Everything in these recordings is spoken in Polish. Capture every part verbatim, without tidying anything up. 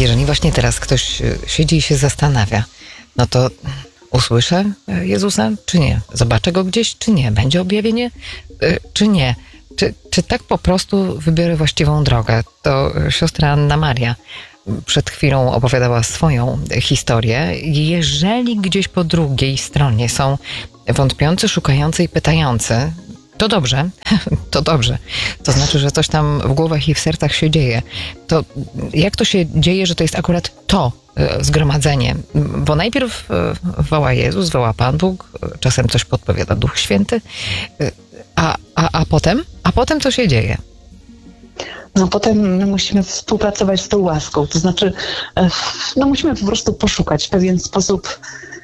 Jeżeli właśnie teraz ktoś siedzi i się zastanawia, no to usłyszę Jezusa, czy nie? Zobaczę Go gdzieś, czy nie? Będzie objawienie, czy nie? Czy, czy tak po prostu wybiorę właściwą drogę? To siostra Anna Maria przed chwilą opowiadała swoją historię. Jeżeli gdzieś po drugiej stronie są wątpiący, szukający i pytający, to dobrze, to dobrze. To znaczy, że coś tam w głowach i w sercach się dzieje. To jak to się dzieje, że to jest akurat to zgromadzenie? Bo najpierw woła Jezus, woła Pan Bóg, czasem coś podpowiada Duch Święty, a, a, a potem? A potem co się dzieje? No potem my musimy współpracować z tą łaską. To znaczy, no musimy po prostu poszukać w pewien sposób,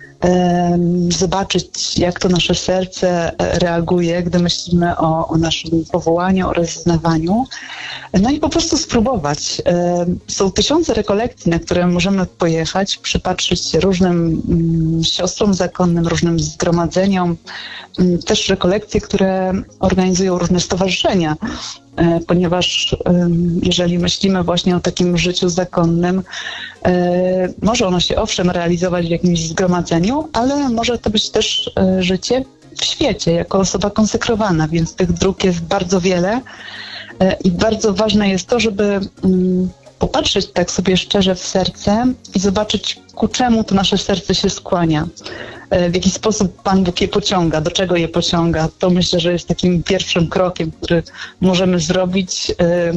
zobaczyć, jak to nasze serce reaguje, gdy myślimy o, o naszym powołaniu, o rozeznawaniu. No i po prostu spróbować. Są tysiące rekolekcji, na które możemy pojechać, przypatrzyć się różnym siostrom zakonnym, różnym zgromadzeniom. Też rekolekcje, które organizują różne stowarzyszenia, ponieważ jeżeli myślimy właśnie o takim życiu zakonnym, może ono się owszem realizować w jakimś zgromadzeniu, ale może to być też życie w świecie, jako osoba konsekrowana, więc tych dróg jest bardzo wiele i bardzo ważne jest to, żeby popatrzeć tak sobie szczerze w serce i zobaczyć, ku czemu to nasze serce się skłania. W jaki sposób Pan Bóg je pociąga, do czego je pociąga. To myślę, że jest takim pierwszym krokiem, który możemy zrobić,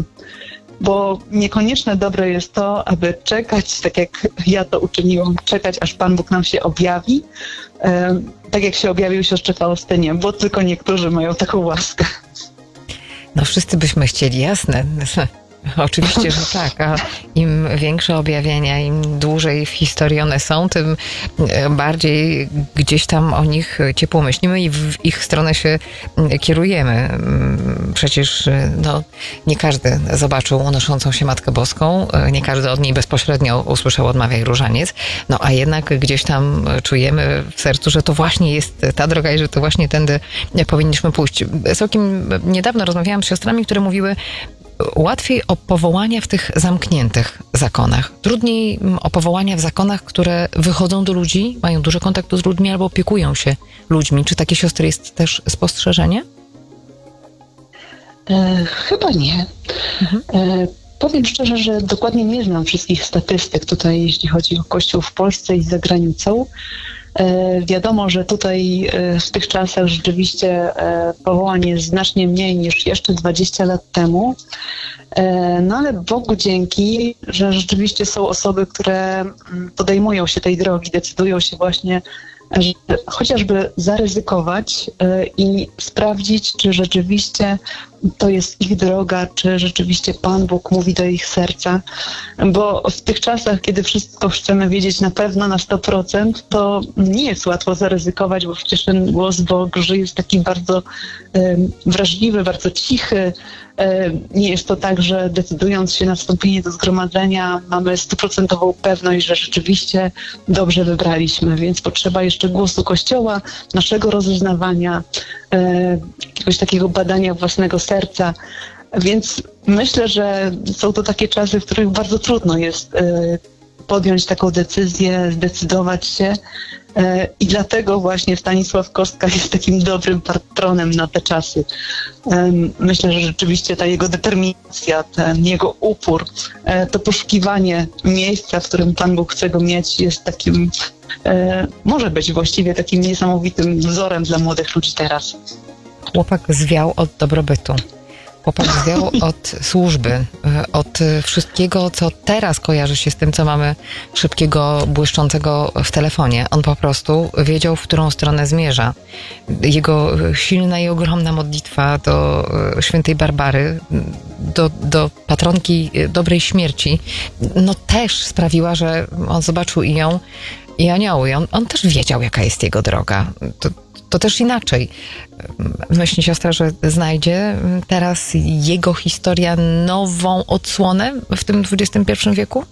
bo niekoniecznie dobre jest to, aby czekać, tak jak ja to uczyniłam, czekać, aż Pan Bóg nam się objawi, tak jak się objawił siostrze Faustynie, bo tylko niektórzy mają taką łaskę. No wszyscy byśmy chcieli, jasne. Oczywiście, że tak, a im większe objawienia, im dłużej w historii one są, tym bardziej gdzieś tam o nich ciepło myślimy i w ich stronę się kierujemy. Przecież no, nie każdy zobaczył unoszącą się Matkę Boską, nie każdy od niej bezpośrednio usłyszał Odmawiaj różaniec, no a jednak gdzieś tam czujemy w sercu, że to właśnie jest ta droga i że to właśnie tędy powinniśmy pójść. Całkiem niedawno rozmawiałam z siostrami, które mówiły, łatwiej o powołania w tych zamkniętych zakonach. Trudniej o powołania w zakonach, które wychodzą do ludzi, mają dużo kontaktu z ludźmi albo opiekują się ludźmi. Czy takie siostry jest też spostrzeżenie? E, chyba nie. Mhm. E, powiem szczerze, że dokładnie nie znam wszystkich statystyk tutaj, jeśli chodzi o Kościół w Polsce i za granicą. E, wiadomo, że tutaj e, w tych czasach rzeczywiście e, powołań jest znacznie mniej niż jeszcze dwadzieścia lat temu. E, no ale Bogu dzięki, że rzeczywiście są osoby, które podejmują się tej drogi, decydują się właśnie, że chociażby zaryzykować e, i sprawdzić, czy rzeczywiście to jest ich droga, czy rzeczywiście Pan Bóg mówi do ich serca, bo w tych czasach, kiedy wszystko chcemy wiedzieć na pewno na sto procent, to nie jest łatwo zaryzykować, bo przecież ten głos Boży jest taki bardzo e, wrażliwy, bardzo cichy. E, nie jest to tak, że decydując się na wstąpienie do zgromadzenia mamy stuprocentową pewność, że rzeczywiście dobrze wybraliśmy, więc potrzeba jeszcze głosu Kościoła, naszego rozeznawania, e, jakiegoś takiego badania własnego serca, więc myślę, że są to takie czasy, w których bardzo trudno jest e, podjąć taką decyzję, zdecydować się e, i dlatego właśnie Stanisław Kostka jest takim dobrym patronem na te czasy. E, myślę, że rzeczywiście ta jego determinacja, ten jego upór, e, to poszukiwanie miejsca, w którym Pan Bóg chce go mieć, jest takim, e, może być właściwie takim niesamowitym wzorem dla młodych ludzi teraz. Chłopak zwiał od dobrobytu. Chłopak zwiał od służby, od wszystkiego, co teraz kojarzy się z tym, co mamy szybkiego, błyszczącego w telefonie. On po prostu wiedział, w którą stronę zmierza. Jego silna i ogromna modlitwa do świętej Barbary, do, do patronki dobrej śmierci, no też sprawiła, że on zobaczył i ją, i anioły. I on, on też wiedział, jaka jest jego droga. To, To też inaczej. Myśli siostra, że znajdzie teraz jego historia nową odsłonę w tym dwudziestym pierwszym wieku?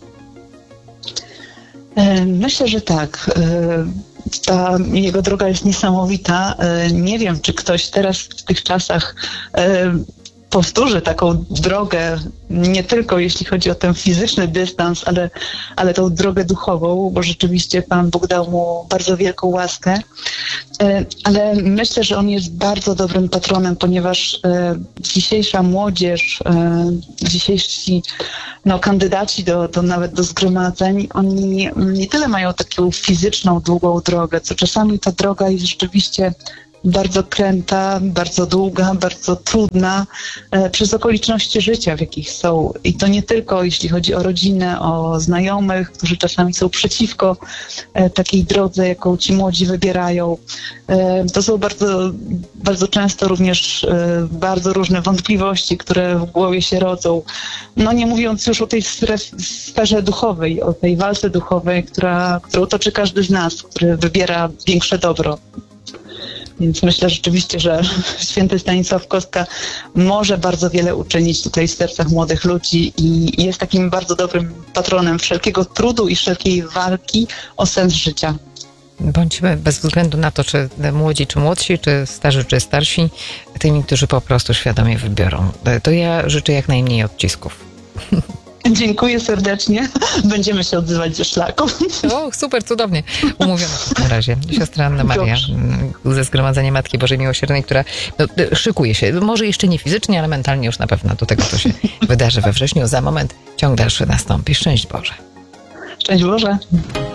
Myślę, że tak. Ta jego droga jest niesamowita. Nie wiem, czy ktoś teraz w tych czasach powtórzy taką drogę, nie tylko jeśli chodzi o ten fizyczny dystans, ale, ale tą drogę duchową, bo rzeczywiście Pan Bóg dał mu bardzo wielką łaskę. Ale myślę, że on jest bardzo dobrym patronem, ponieważ dzisiejsza młodzież, dzisiejsi no, kandydaci do, do nawet do zgromadzeń, oni nie tyle mają taką fizyczną, długą drogę, co czasami ta droga jest rzeczywiście bardzo kręta, bardzo długa, bardzo trudna e, przez okoliczności życia, w jakich są. I to nie tylko jeśli chodzi o rodzinę, o znajomych, którzy czasami są przeciwko e, takiej drodze, jaką ci młodzi wybierają. E, to są bardzo, bardzo często również e, bardzo różne wątpliwości, które w głowie się rodzą. No nie mówiąc już o tej sferze duchowej, o tej walce duchowej, która, którą toczy każdy z nas, który wybiera większe dobro. Więc myślę rzeczywiście, że święty Stanisław Kostka może bardzo wiele uczynić tutaj w sercach młodych ludzi i jest takim bardzo dobrym patronem wszelkiego trudu i wszelkiej walki o sens życia. Bądźmy bez względu na to, czy młodzi, czy młodsi, czy starzy, czy starsi, tymi, którzy po prostu świadomie wybiorą. To ja życzę jak najmniej odcisków. Dziękuję serdecznie. Będziemy się odzywać ze szlaku. O, super, cudownie. Umówione w takim razie. Siostra Anna Maria ze Zgromadzenia Matki Bożej Miłosiernej, która no, szykuje się, może jeszcze nie fizycznie, ale mentalnie już na pewno do tego, co się wydarzy we wrześniu. Za moment ciąg dalszy nastąpi. Szczęść Boże. Szczęść Boże.